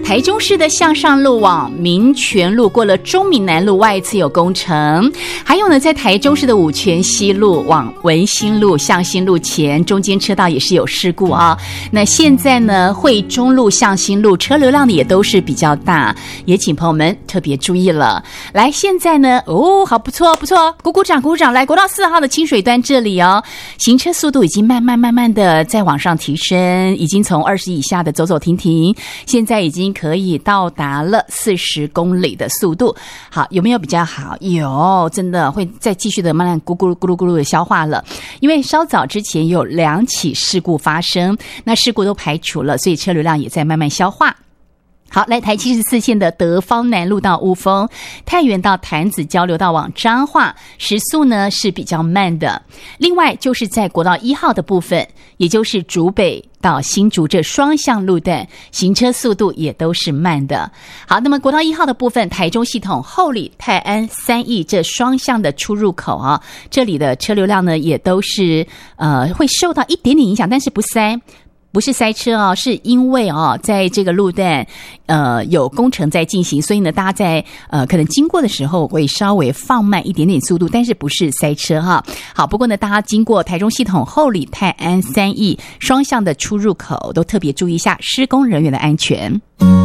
台中市的向上路往民权路过了中闽南路外侧有工程，还有呢，在台中市的五权西路往文心路向新路前中间车道也是有事故啊。那现在呢，惠中路向新路车流量的也都是比较大，也请朋友们特别注意了。来，现在呢，好不错不错，鼓鼓掌鼓掌。来，国道4号的清水端这里哦，行车速度已经慢慢的在往上提升，已经从20以下的走走停停，现在已经可以到达了40公里的速度。好，有没有比较好？有，真的会再继续的慢慢咕噜咕噜咕噜的消化了。因为稍早之前有2起事故发生，那事故都排除了，所以车流量也在慢慢消化。好，来台74线的德芳南路到雾峰，太原到潭子交流道往彰化，时速呢是比较慢的。另外就是在国道1号的部分，也就是竹北到新竹这双向路段，行车速度也都是慢的。好，那么国道1号的部分，台中系统后里、泰安、三义这双向的出入口啊，这里的车流量呢也都是会受到一点点影响，但是不塞。不是塞车哦，是因为在这个路段有工程在进行，所以呢大家在可能经过的时候会稍微放慢一点点速度，但是不是塞车哈。好，不过呢大家经过台中系统后里、泰安、三义双向的出入口都特别注意一下施工人员的安全。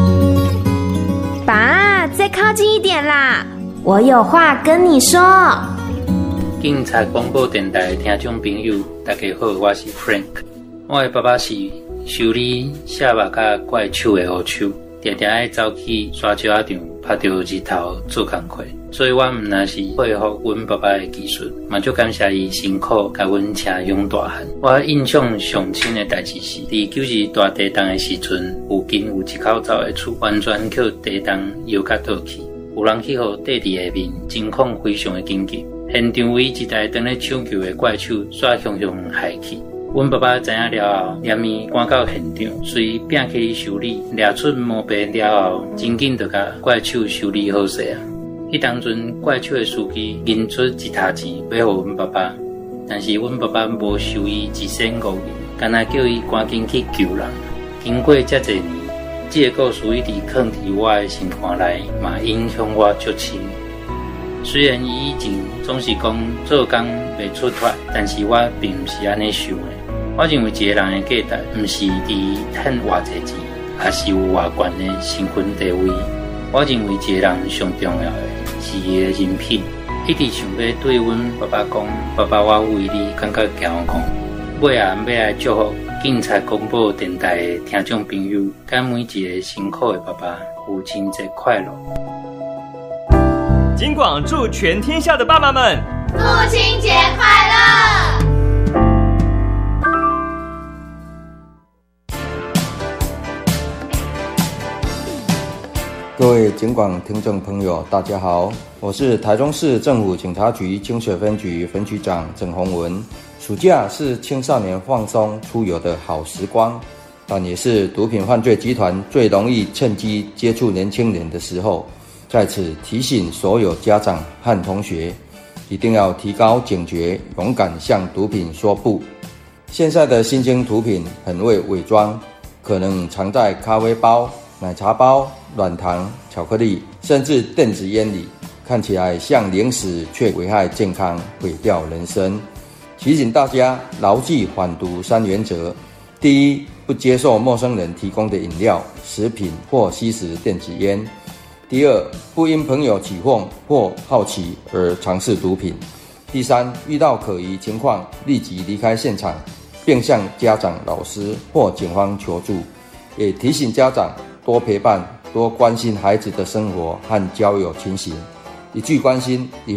爸，再靠近一点啦，我有话跟你说。 警察广播电台的听众朋友大家好，我是 Frank。我的爸爸是修理卸肉甲怪手的好手，常常爱走去沙石场拍到日头做工课，所以我唔但是佩服阮爸爸的技术，嘛就感谢伊辛苦甲阮车养大汉。我印象上深的代志是，伫90大地震的时阵，附近有一口走的厝，完全靠地震摇甲倒去，有人去互地伫下面，情况非常的紧急，现场为一台当咧抢救的怪手煞熊熊害去。阮爸爸知影了后，连伊赶到现场，随拼起修理，抓出毛病了后，真紧就甲怪手修理好势啊！迄当阵怪手的司机认出一沓钱要互阮爸爸，但是阮爸爸无收伊1仙5银，干那叫伊赶紧去救人。经过遮侪年，这个故事一直藏伫我的心肝内，嘛影响我足深。虽然伊以前总是讲做工袂出脱，但是我并不是安尼想的。我认为一个人的价值，不是伫赚偌济钱，也是有偌悬的身份地位。我认为一个人上重要的是伊的人品。一直想要对阮爸爸讲，爸爸，我为你感觉骄傲。尾啊，要来祝福警察广播电台的听众朋友，甲每一个辛苦的爸爸，父亲节快乐！ 警广祝全天下的爸爸们， 父亲节快乐！ 各位警广听众朋友，大家好，我是台中市政府警察局清水分局分局长郑宏文。暑假是青少年放松出游的好时光，但也是毒品犯罪集团最容易趁机接触年轻人的时候。在此提醒所有家长和同学，一定要提高警觉，勇敢向毒品说不。现在的新兴毒品很会伪装，可能藏在咖啡包、奶茶包、软糖、巧克力，甚至电子烟里，看起来像零食，却危害健康，毁掉人生。提醒大家牢记反毒3原则：第一，不接受陌生人提供的饮料、食品或吸食电子烟；第二，不因朋友起哄或好奇而尝试毒品；第三，遇到可疑情况，立即离开现场，并向家长、老师或警方求助。也提醒家长多陪伴、多关心孩子的生活和交友情形，一句关心